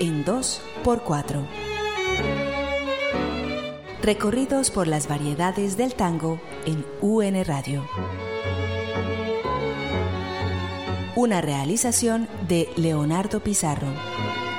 en 2x4. Recorridos por las variedades del tango en UN Radio. Una realización de Leonardo Pizarro.